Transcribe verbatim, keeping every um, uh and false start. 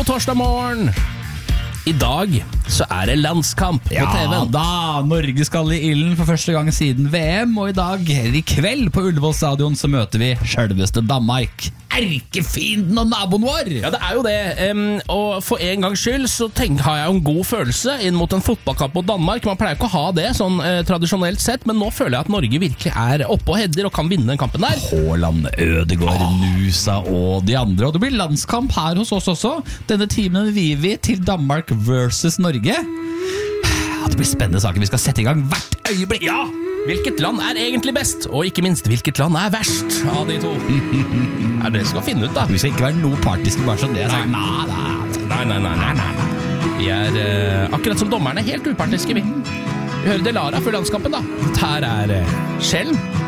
God torsdag morgen. I dag så er det landskamp på ja, T V. Ja da, Norge skal i ilden for første gang siden V M. Og i dag, eller i kveld på Ullevål stadion, så møter vi selveste Danmark. Erkefienden og naboen vår. Ja, det er jo det. Um, og for en gangs skyld så tenk, har jeg en god følelse inn mot en fotballkamp mot Danmark. Man pleier ikke å ha det sånn uh, tradisjonelt sett, men nå føler jeg at Norge virkelig er oppe og header og kan vinne den kampen der. Haaland, Ødegaard, oh. Nusa og de andre. Og det blir landskamp her hos oss også. Denne timen vier vi til Danmark versus Norge. Det blir spennende saker. Vi skal sette i gang hvert øyeblikk. Ja! Hvilket land er egentlig best? Og ikke minst, hvilket land er verst av de to? Er det skal finne ut da. Vi skal ikke være noe partiske bare sånn det. Nei. Nei, nei, nei, nei, nei. Vi er uh, akkurat som dommerne, helt upartiske vi. Vi hører Delara før landskampen da. Her er uh, Skjell